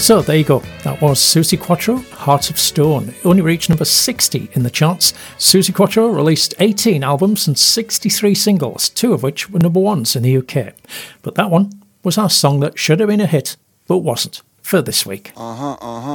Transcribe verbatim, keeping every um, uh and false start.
So there you go, that was Suzi Quatro, Heart of Stone. It only reached number sixty in the charts. Suzi Quatro released eighteen albums and sixty-three singles, two of which were number ones in the U K. But that one was our song that should have been a hit, but wasn't, for this week. Uh-huh, uh-huh.